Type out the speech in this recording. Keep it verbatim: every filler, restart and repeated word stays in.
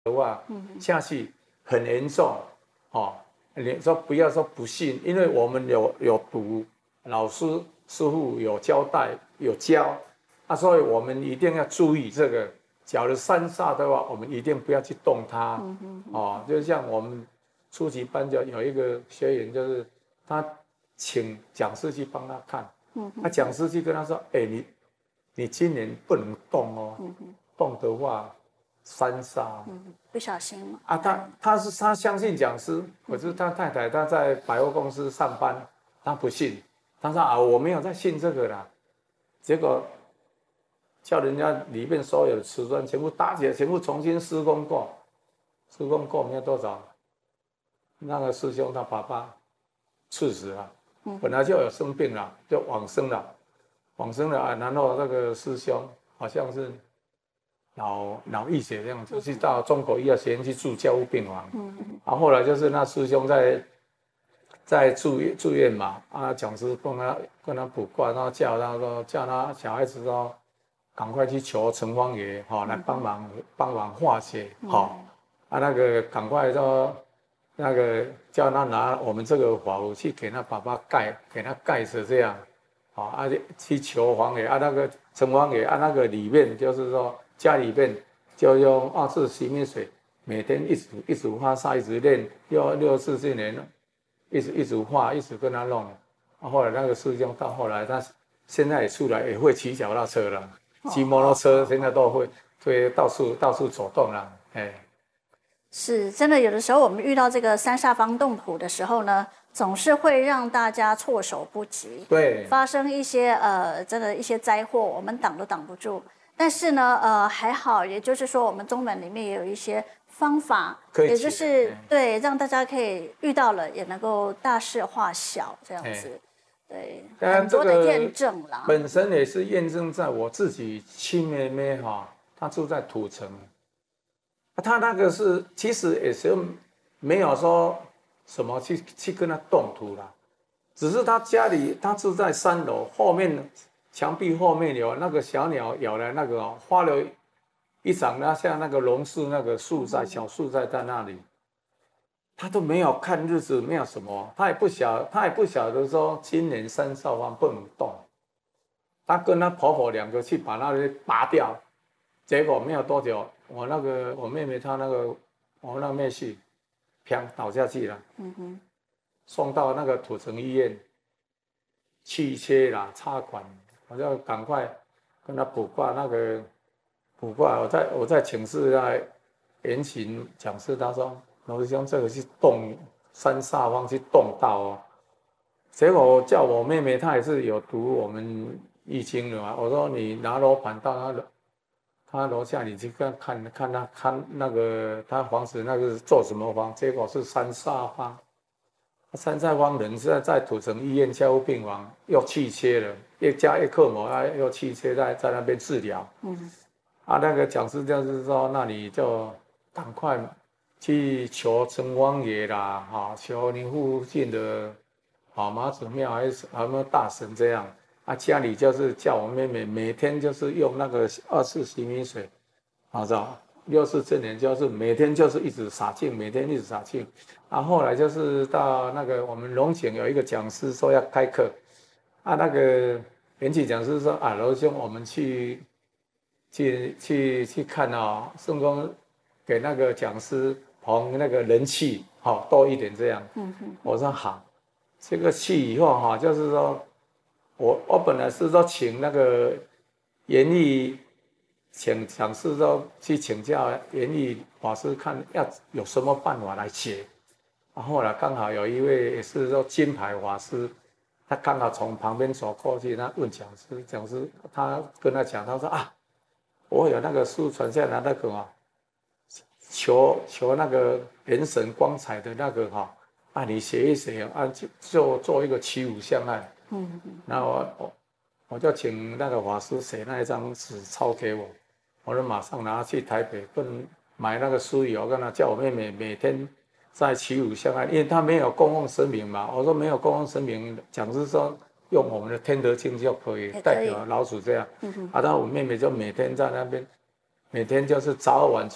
的话，下去很严重，哦，你说不要说不信，因为我们有有读，老师师傅有交代有教，啊，所以我们一定要注意这个。假如三煞的话，我们一定不要去动它，嗯嗯嗯哦，就像我们初级班就有一个学员，就是他请讲师去帮他看，嗯，他讲师去跟他说，哎、欸，你你今年不能动哦，嗯、动的话三煞， 嗯，不小心嘛。 啊，他他是他相信讲师，可是他太太他在百货公司上班，他不信，他说啊，我没有在信这个啦，结果。叫人家里面所有的瓷砖全部搭起来，全部重新施工过，施工过没有多少，那个师兄他爸爸猝死了，嗯、本来就有生病了，就往生了，往生了啊，然后那个师兄好像是脑脑溢血这样，就去到中国医药学院去住加护病房，嗯嗯，啊，后来就是那师兄在在住院住院嘛，啊，讲师跟他跟他卜卦，然后叫他说叫他小孩子说。赶快去求城隍爷哈、哦、来帮忙帮忙化解哈、哦、啊那个赶快说那个叫他拿我们这个法符去给他爸爸盖给他盖着这样，好、哦、啊去求皇爷啊那个城隍爷啊那个里面就是说家里面就用二次洗米水每天一直一直发烧一直练六六四十年一直一直画一直跟他弄，啊后来那个师兄到后来他现在也出来也会骑脚踏车了。骑摩托车现在都会，会到处到处走动了，哎， 是真的。有的时候我们遇到这个三煞方动土的时候呢，总是会让大家措手不及， 对， 发生一些呃，真的一些灾祸，我们挡都挡不住。但是呢，呃，还好，也就是说，我们宗门里面也有一些方法，也就是对，让大家可以遇到了也能够大事化小这样子。对，很多的验证啦。 本身也是验证在我自己亲妹妹哈，她住在土城，她那个是其实也是没有说什么去去跟她动土啦，只是她家里她住在三楼，后面墙壁后面有那个小鸟咬了那个花了一掌，那像那个榕树那个树在小树在在那里。他都没有看日子，没有什么，他也不晓，他也不晓得说今年三少方不能动。他跟他婆婆两个去把那里拔掉，结果没有多久，我那个我妹妹她那个我那个妹婿，砰倒下去了，嗯哼，送到那个土城医院，气切啦、插管，我就赶快跟他卜卦那个卜卦，我在我在请示那严行讲师，他说。老师兄，这个是动三煞方去动到哦，结果我叫我妹妹，她也是有读我们易经的嘛。我说你拿罗盘到她楼，她楼下你去看看看她看那个她房子那个是做什么方，结果是三煞方。三煞方人现在在土城医院加护病房又气切了，一加一克膜啊，又气切在在那边治疗。嗯，啊，那个讲师就是说，那你就赶快。去求城隍爷啦，哈，求你附近的，啊妈祖庙还是什么大神这样，啊家里就是叫我妹妹每天就是用那个二次洗米水，啊知道，六四这年就是每天就是一直洒净，每天一直洒净，啊后来就是到那个我们龙井有一个讲师说要开课，啊那个元气讲师说啊罗兄我们去去去去看啊，圣公给那个讲师。捧那个人气好、哦、多一点这样，嗯嗯，我说好，这个气以后哈、哦，就是说我我本来是说请那个严毅请讲师说去请教严毅法师看要有什么办法来解，然后呢刚好有一位也是说金牌法师，他刚好从旁边走过去，他问讲师，讲师他跟他讲，他说啊，我有那个书传下来那个啊。求求那个元神光彩的那个哈，啊，你写一写啊，就就做一个七五相案。嗯嗯。那我我我就请那个法师写那一张纸抄给我，我就马上拿去台北跟买那个酥油，跟他叫我妹妹每天在七五相案，因为他没有供奉神明嘛。我说没有供奉神明，讲是说用我们的天德经就可以代表老鼠这样。嗯哼。啊，那我妹妹就每天在那边，每天就是早晚。